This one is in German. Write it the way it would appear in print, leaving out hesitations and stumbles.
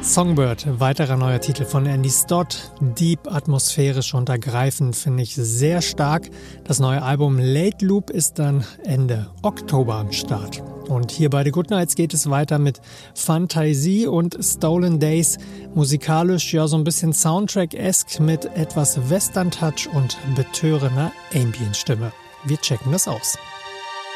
Songbird, weiterer neuer Titel von Andy Stott. Deep, atmosphärisch und ergreifend, finde ich sehr stark. Das neue Album Late Loop ist dann Ende Oktober am Start. Und hier bei The Goodnights geht es weiter mit Fantasie und Stolen Days. Musikalisch ja so ein bisschen Soundtrack-esque mit etwas Western-Touch und betörender Ambient-Stimme. Wir checken das aus.